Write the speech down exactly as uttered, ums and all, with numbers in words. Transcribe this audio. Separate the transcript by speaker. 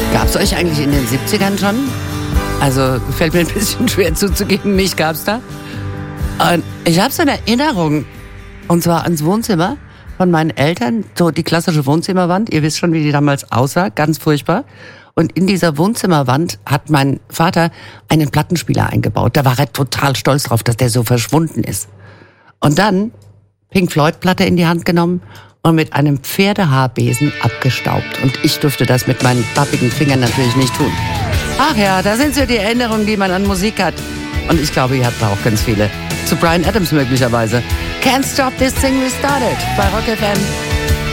Speaker 1: Gab's euch eigentlich in den siebzigern schon? Also fällt mir ein bisschen schwer zuzugeben, mich gab's da. Und ich habe so eine Erinnerung, und zwar ans Wohnzimmer von meinen Eltern, so die klassische Wohnzimmerwand. Ihr wisst schon, wie die damals aussah, ganz furchtbar. Und in dieser Wohnzimmerwand hat mein Vater einen Plattenspieler eingebaut. Da war er total stolz drauf, dass der so verschwunden ist. Und dann Pink Floyd Platte in die Hand genommen und mit einem Pferdehaarbesen abgestaubt. Und ich durfte das mit meinen pappigen Fingern natürlich nicht tun. Ach ja, da sind so die Erinnerungen, die man an Musik hat. Und ich glaube, ihr habt da auch ganz viele. Zu Bryan Adams möglicherweise. Can't Stop This Thing We Started bei Rock F M.